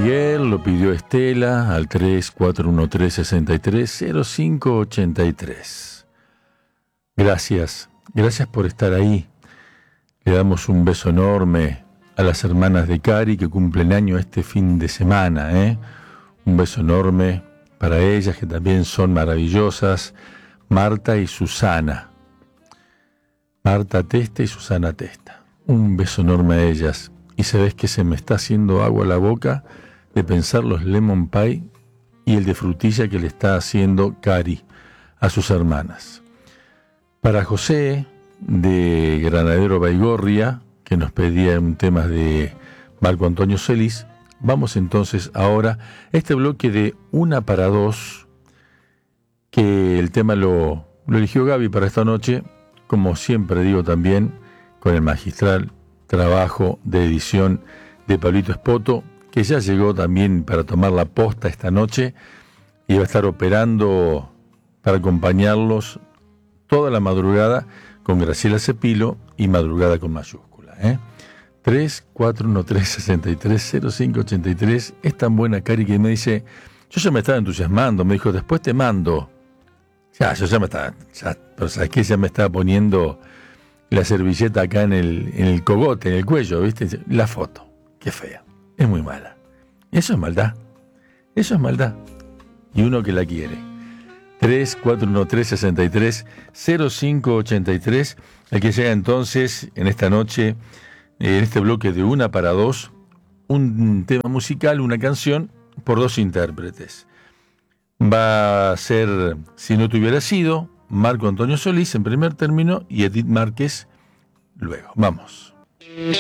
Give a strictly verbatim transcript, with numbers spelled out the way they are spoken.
Miguel, lo pidió Estela al tres cuatro uno tres, seis tres cero cinco ocho tres. Gracias, gracias por estar ahí. Le damos un beso enorme a las hermanas de Cari que cumplen año este fin de semana, ¿eh? Un beso enorme para ellas que también son maravillosas, Marta y Susana. Marta Testa y Susana Testa. Un beso enorme a ellas. Y sabes que se me está haciendo agua a la boca de pensar los lemon pie y el de frutilla que le está haciendo Cari a sus hermanas. Para José, de Granadero Baigorria, que nos pedía un tema de Marco Antonio Celis, vamos entonces ahora a este bloque de Una para Dos, que el tema lo, lo eligió Gaby para esta noche, como siempre digo también, con el magistral trabajo de edición de Pablito Espoto, que ya llegó también para tomar la posta esta noche y va a estar operando para acompañarlos toda la madrugada con Graciela Cepilo y madrugada con mayúscula, ¿eh? tres cuatro uno tres, seis tres cero cinco ocho tres. Es tan buena Cari que me dice, yo ya me estaba entusiasmando, me dijo, después te mando. Ya, yo ya me estaba, ya, pero sabes que ya me estaba poniendo la servilleta acá en el, en el cogote, en el cuello, ¿viste? La foto, qué fea, es muy mala. Eso es maldad, eso es maldad. Y uno que la quiere. tres cuatro uno tres, seis tres cero cinco ocho tres, el que llega entonces en esta noche, en este bloque de Una para Dos, un tema musical, una canción por dos intérpretes. Va a ser Si no te hubiera sido, Marco Antonio Solís en primer término y Edith Márquez luego. Vamos.